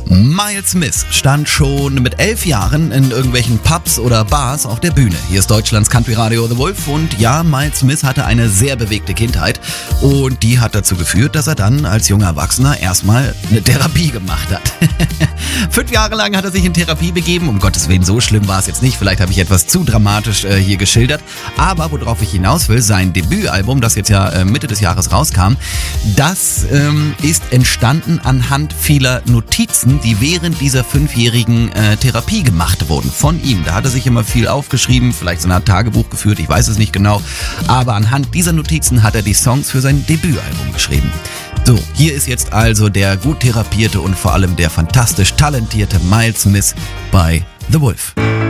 Miles Smith stand schon mit 11 Jahren in irgendwelchen Pubs oder Bars auf der Bühne. Hier ist Deutschlands Country-Radio The Wolf und ja, Miles Smith hatte eine sehr bewegte Kindheit und die hat dazu geführt, dass er dann als junger Erwachsener erstmal eine Therapie gemacht hat. 5 Jahre lang hat er sich in Therapie begeben, um Gottes Willen, so schlimm war es jetzt nicht, vielleicht habe ich etwas zu dramatisch hier geschildert, aber worauf ich hinaus will, sein Debütalbum, das jetzt ja Mitte des Jahres rauskam, das ist entstanden anhand vieler Notizen, die während dieser 5-jährigen Therapie gemacht wurden von ihm. Da hat er sich immer viel aufgeschrieben, vielleicht so eine Art Tagebuch geführt, ich weiß es nicht genau. Aber anhand dieser Notizen hat er die Songs für sein Debütalbum geschrieben. So, hier ist jetzt also der gut therapierte und vor allem der fantastisch talentierte Miles Smith bei The Wolf.